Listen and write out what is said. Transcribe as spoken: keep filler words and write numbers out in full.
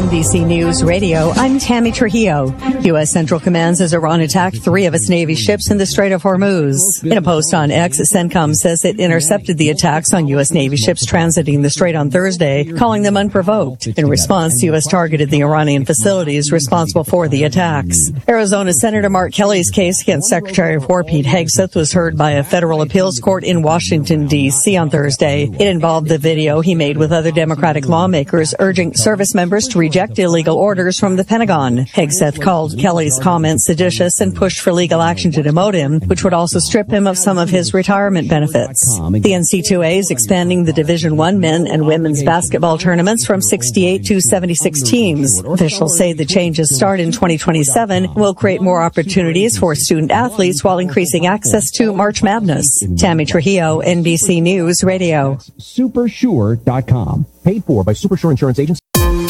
B C News Radio, I'm Tammy Trujillo. U S. Central Command says Iran attacked three of its Navy ships in the Strait of Hormuz. In a post on X, CENTCOM says it intercepted the attacks on U S. Navy ships transiting the Strait on Thursday, calling them unprovoked. In response, the U S targeted the Iranian facilities responsible for the attacks. Arizona Senator Mark Kelly's case against Secretary of War Pete Hegseth was heard by a federal appeals court in Washington, D C on Thursday. It involved the video he made with other Democratic lawmakers urging service members to reject illegal orders from the Pentagon. Hegseth called Kelly's comments seditious and pushed for legal action to demote him, which would also strip him of some of his retirement benefits. The N C double A is expanding the Division One men and women's basketball tournaments from sixty-eight to seventy-six teams. Officials say the changes start in twenty twenty-seven and will create more opportunities for student athletes while increasing access to March Madness. Tammy Trujillo, N B C News Radio. Supersure dot com. Paid for by Supersure Insurance Agency.